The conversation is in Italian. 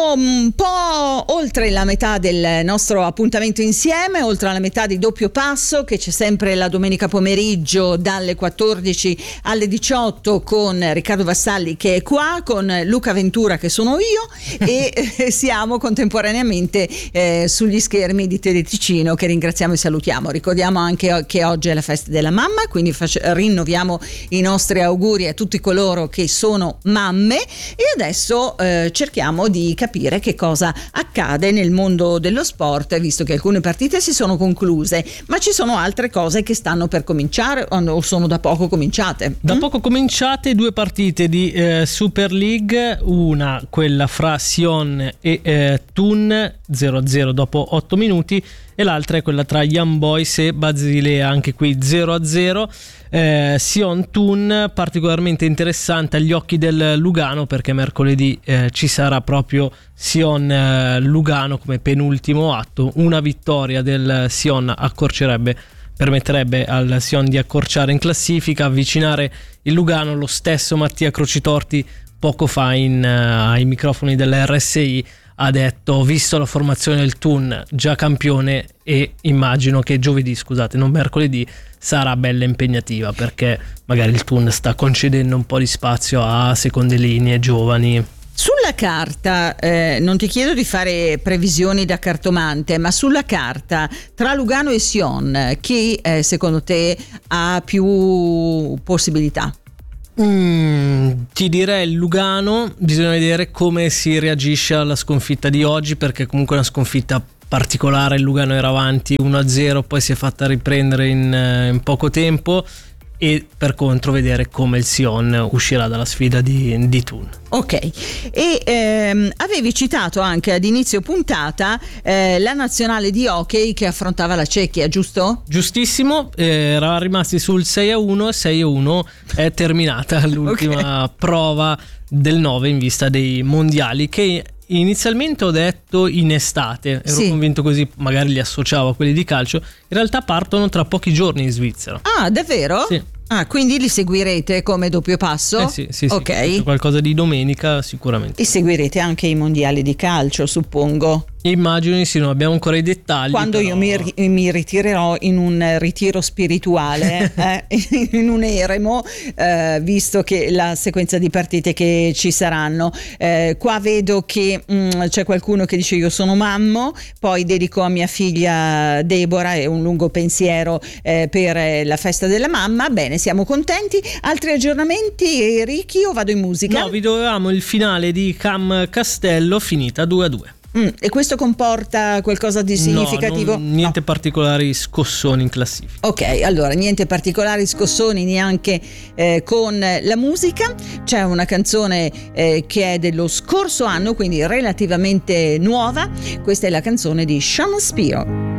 un po' oltre la metà del nostro appuntamento insieme, oltre la metà di Doppio Passo, che c'è sempre la domenica pomeriggio dalle 14 alle 18 con Riccardo Vassalli che è qua, con Luca Ventura che sono io e siamo contemporaneamente sugli schermi di Teleticino, che ringraziamo e salutiamo. Ricordiamo anche che oggi è la festa della mamma, quindi rinnoviamo i nostri auguri a tutti coloro che sono mamme e adesso cerchiamo di capire che cosa accade nel mondo dello sport, visto che alcune partite si sono concluse, ma ci sono altre cose che stanno per cominciare o sono da poco cominciate. Da poco cominciate 2 partite di Super League, una quella fra Sion e Thun 0-0 dopo 8 minuti e l'altra è quella tra Young Boys e Basilea, anche qui 0-0. Sion Thun particolarmente interessante agli occhi del Lugano, perché mercoledì ci sarà proprio Sion Lugano come penultimo atto. Una vittoria del Sion permetterebbe al Sion di accorciare in classifica, avvicinare il Lugano. Lo stesso Mattia Crocitorti poco fa ai microfoni dell'RSI ha detto, visto la formazione del Thun già campione, e immagino che giovedì, scusate, non mercoledì, sarà bella impegnativa, perché magari il Thun sta concedendo un po' di spazio a seconde linee giovani. Sulla carta, non ti chiedo di fare previsioni da cartomante, ma sulla carta tra Lugano e Sion, chi secondo te ha più possibilità? Ti direi il Lugano. Bisogna vedere come si reagisce alla sconfitta di oggi, perché comunque è una sconfitta particolare. Il Lugano era avanti 1-0, poi si è fatta riprendere in poco tempo, e per contro vedere come il Sion uscirà dalla sfida di Thun. Ok, e avevi citato anche ad inizio puntata la nazionale di hockey che affrontava la Cechia, giusto? Giustissimo, era rimasti sul 6-1 e 6-1 è terminata l'ultima prova del 9 in vista dei mondiali, che inizialmente ho detto in estate, ero convinto così, magari li associavo a quelli di calcio. In realtà partono tra pochi giorni in Svizzera. Ah, davvero? Sì. Ah, quindi li seguirete come Doppio Passo? Sì. Ok. Qualcosa di domenica sicuramente. E seguirete anche i mondiali di calcio, suppongo. Immagino di sì, non abbiamo ancora i dettagli. Quando però io mi ritirerò in un ritiro spirituale, in un eremo, visto che la sequenza di partite che ci saranno. Qua vedo che c'è qualcuno che dice io sono mammo, poi dedico a mia figlia Deborah un lungo pensiero per la festa della mamma. Bene, siamo contenti. Altri aggiornamenti, Ricky, o vado in musica? No, vi dovevamo il finale di Cam Castello, finita 2-2. E questo comporta qualcosa di significativo? Niente particolari scossoni in classifica. Ok, allora niente particolari scossoni neanche con la musica. C'è una canzone che è dello scorso anno, quindi relativamente nuova. Questa è la canzone di Sean Spiro.